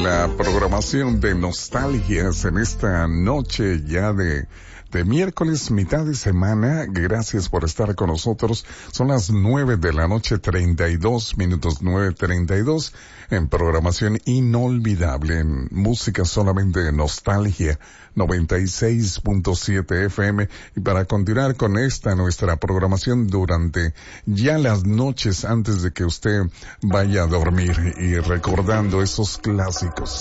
la programación de nostalgias en esta noche ya de miércoles, mitad de semana. Gracias por estar con nosotros. Son las 9 de la noche, 32 minutos, 9:32, en programación inolvidable, en música solamente de nostalgia, 96.7 FM. Y para continuar con esta nuestra programación durante ya las noches antes de que usted vaya a dormir y recordando esos clásicos.